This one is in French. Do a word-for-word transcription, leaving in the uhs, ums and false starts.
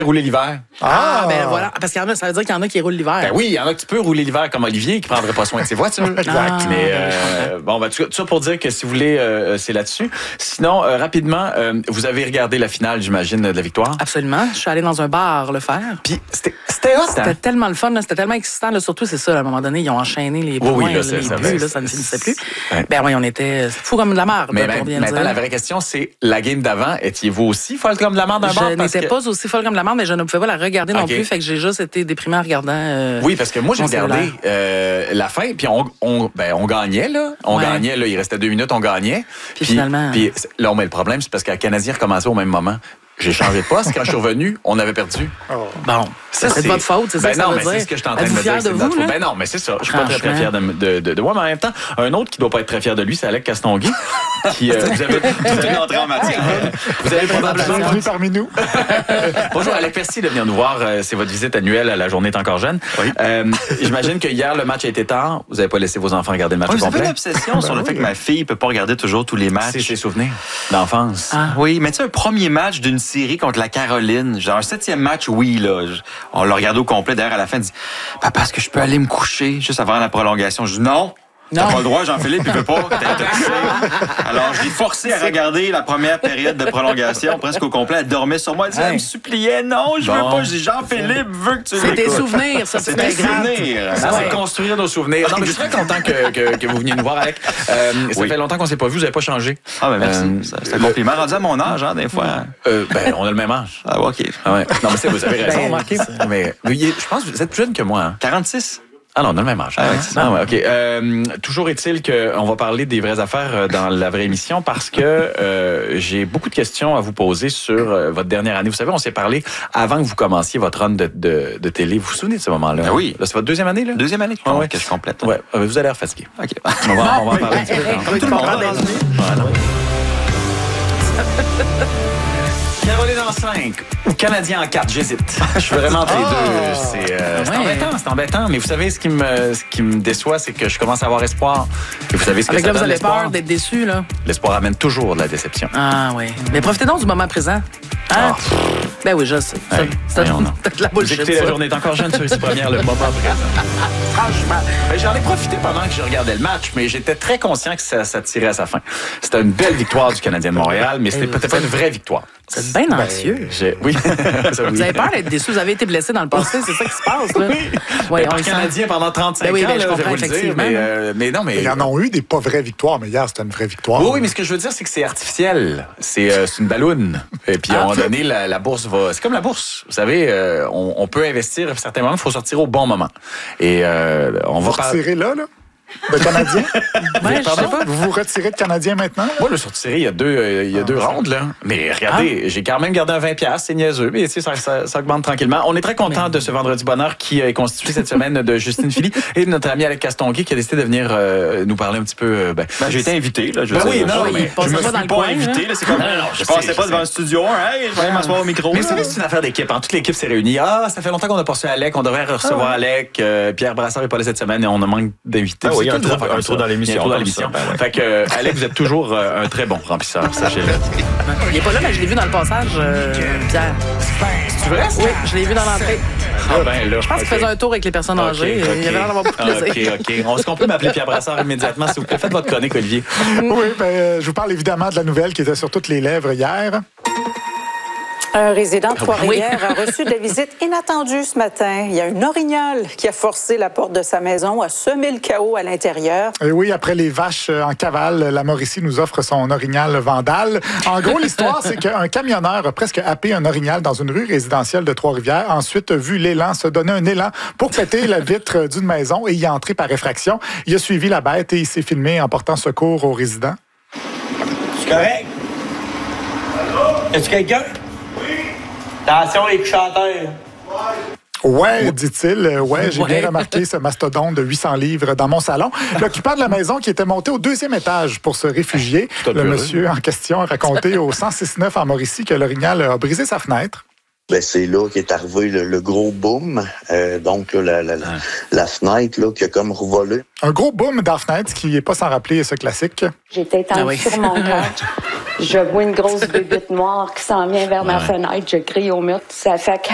rouler l'hiver. Ah, ah, ben voilà. Parce qu'il y en a, ça veut dire qu'il y en a qui roulent l'hiver. Ben oui, il y en a qui peuvent rouler l'hiver comme Olivier qui prendrait pas soin de ses voitures. Exact. Ah, mais euh, bon, ben, tout ça pour dire que si vous voulez, euh, c'est là-dessus. Sinon, euh, rapidement, euh, vous avez regardé la finale, j'imagine, de la victoire. Absolument. Je suis allée dans un bar le faire. Puis c'était c'était hot, C'était hein? tellement le fun, là. C'était tellement excitant. Là. Surtout, c'est ça, là, à un moment donné, ils ont enchaîné les points, oui, oui, là, là, c'est, les ça, buts, c'est, là, ça ne finissait plus. Ouais. Ben oui, on était fous comme de la merde. Mais là, pour ben, bien maintenant, dire. la vraie question, c'est la game d'avant, étiez-vous aussi folle comme de la merde d'un bar? Je n'étais que... pas aussi folle comme de la merde, mais je ne pouvais pas la regarder okay. non plus. Fait que j'ai juste été déprimé en regardant. Euh, oui, parce que moi, j'ai regardé euh, la fin, puis on, on, ben, on gagnait, là. On ouais. gagnait, là. Il restait deux minutes, on gagnait. Puis, puis finalement. Puis là, mais le problème, c'est parce que le Canadien recommençait au même moment. J'ai changé de poste. Quand je suis revenu, on avait perdu. Oh. Bon, ça, c'est de votre faute, c'est ça ben que ça non, veut mais dire. C'est ce que je suis en train de me dire. De vous, notre... Ben non, mais c'est ça. Je suis pas très, très fier de, de, de, de moi. Mais en même temps, un autre qui doit pas être très fier de lui, c'est Alec Castonguay. qui, euh, vous avez vous avez entré en matière. Vous avez probablement venu parmi nous. Bonjour, Alec, merci de venir nous voir. C'est votre visite annuelle à La Journée est encore jeune. Oui. Euh, j'imagine que hier, le match a été tard. Vous avez pas laissé vos enfants regarder le match oui, complet. Vous avez une obsession ben sur le oui. fait que ma fille peut pas regarder toujours tous les matchs. C'est ses souvenirs d'enfance. Ah. Oui, mais tu sais, un premier match d'une série contre la Caroline, genre un septième match, oui, là. On l'a regardé au complet. D'ailleurs, à la fin, elle dit « Papa, est-ce que je peux aller me coucher juste avant la prolongation? » Je dis « Non! » T'as pas le droit, Jean-Philippe, il veut pas. T'es intoxiqué. Alors, je l'ai forcé à regarder la première période de prolongation, presque au complet. Elle dormait sur moi. Elle, disait, hey. elle me suppliait. Non, je bon. veux pas. Je dis, Jean-Philippe veut que tu l'écoutes. C'est tes souvenirs, ça. C'est tes souvenirs. Ça, c'est construire nos souvenirs. Non, mais je suis très content que, que, que vous veniez nous voir, Alec. Euh, ça oui. fait longtemps qu'on s'est pas vu. Vous avez pas changé. Ah, ben merci. Euh, c'est un compliment. Rendu à mon âge, hein, des fois. Euh, ben, on a le même âge. Ah, OK. Ah, ouais. Non, mais c'est, vous avez raison, ben, remarqué. Mais, mais je pense que vous êtes plus jeune que moi. Hein. quarante-six. Ah non, on a le même âge. Ah, ouais, c'est ça. Ah, ouais, OK. Euh, toujours est-il qu'on va parler des vraies affaires dans la vraie émission parce que euh, j'ai beaucoup de questions à vous poser sur euh, votre dernière année. Vous savez, on s'est parlé avant que vous commenciez votre run de, de, de télé. Vous vous souvenez de ce moment-là? Ah oui. Là, c'est votre deuxième année, là? Deuxième année, ah, ouais. que je complète. Ouais. Vous allez l'air fatigué. OK. On va, on va en parler un petit peu. Comme tout le monde. Caroline en cinq ou Canadien en quatre, j'hésite. Je suis vraiment entre les deux. C'est, euh, c'est embêtant, c'est embêtant. Mais vous savez, ce qui me, ce qui me déçoit, c'est que je commence à avoir espoir. Et vous savez ce que Avec ça là, donne, vous avez l'espoir? peur d'être déçu, là. L'espoir amène toujours de la déception. Ah oui. Mais profitez donc du moment présent. Hein? Oh. Ben oui, je sais. Hey, c'est de la bullshit. Vous écoutez La Journée est encore jeune sur ici première, le moment présent. Franchement, ben, j'en ai profité pendant que je regardais le match, mais j'étais très conscient que ça, ça tirait à sa fin. C'était une belle victoire du Canadien de Montréal, mais c'était peut-être pas une vraie victoire. C'est bien anxieux. Ben, oui. Vous avez peur d'être déçu. Vous avez été blessé dans le passé, c'est ça qui se passe. Là. Oui. Ouais, ben, on est Canadien pendant trente-cinq ben oui, ans, ben, là, je comprends, je vais vous le dire. Mais, euh, mais non, mais ils en ont eu des pas vraies victoires, mais hier c'était une vraie victoire. Oui, oui, mais ce que je veux dire, c'est que c'est artificiel. C'est, euh, c'est une balloune. Et puis, à un moment donné, la, la bourse va. C'est comme la bourse. Vous savez, euh, on, on peut investir à certains moments, il faut sortir au bon moment. Et euh, on vous va retirer là, là? De Canadien? Ouais, je sais pas. Vous vous retirez de Canadien maintenant? Moi, le sortiré, il y a deux, euh, il y a ah, deux rondes, là. Mais regardez, ah. j'ai quand même gardé un vingt piastres, c'est niaiseux, mais tu sais, ça, ça, ça augmente tranquillement. On est très content mais... de ce vendredi bonheur qui est constitué cette semaine de Justine Philly et de notre ami Alec Castonguay qui a décidé de venir euh, nous parler un petit peu. Euh, ben, ben, j'ai été invité, là. Je ben sais, oui, non, je, mais je me suis pas, pas invité, là. C'est comme, non, non, je, je passais sais, pas je devant sais. un studio, hein, je vais aller m'asseoir au micro. Mais vous savez, c'est une affaire d'équipe. Toute l'équipe s'est réunie. Ah, ça fait longtemps qu'on a pas reçu Alec, on devrait recevoir Alec. Pierre Brassard est pas là cette semaine et on a manque d'invités. Ah oui, un tour dans l'émission. Dans l'émission. Ben ouais. Fait que, euh, Alec, vous êtes toujours euh, un très bon remplisseur, sachez-le. Il est pas là, mais je l'ai vu dans le passage, euh, Pierre. C'est vrai? Oui, je l'ai vu dans l'entrée. Ah ben là. Je pense okay. qu'il faisait un tour avec les personnes okay, âgées. Okay. Il y avait l'air d'avoir beaucoup de plaisir. OK, OK. Est-ce qu'on peut m'appeler Pierre Brassard immédiatement, s'il vous plaît? Faites votre chronique, Olivier. Oui, ben, je vous parle évidemment de la nouvelle qui était sur toutes les lèvres hier. Un résident de Trois-Rivières oui. a reçu des visites inattendues ce matin. Il y a une orignale qui a forcé la porte de sa maison, a semé le chaos à l'intérieur. Et oui, après les vaches en cavale, la Mauricie nous offre son orignal vandale. En gros, l'histoire, c'est qu'un camionneur a presque happé un orignal dans une rue résidentielle de Trois-Rivières. Ensuite, a vu l'élan se donner un élan pour péter la vitre d'une maison et y entrer par effraction. Il a suivi la bête et il s'est filmé en portant secours aux résidents. C'est correct? Allô? Est-ce quelqu'un? Attention, les chanteurs. Ouais, dit-il. Ouais, j'ai ouais. bien remarqué ce mastodonte de huit cents livres dans mon salon. L'occupant de la maison qui était monté au deuxième étage pour se réfugier. Le monsieur en question a raconté au cent six neuf en Mauricie que l'orignal a brisé sa fenêtre. Ben, c'est là qu'est arrivé le, le gros boom. Euh, donc, là, la, la, la, la fenêtre là, qui a comme revolé. Un gros boom dans la fenêtre qui n'est pas sans rappeler ce classique. J'étais étendue ah oui. sur mon cœur. Je vois une grosse bébite noire qui s'en vient vers ouais. ma fenêtre. Je crie au mur. Ça fait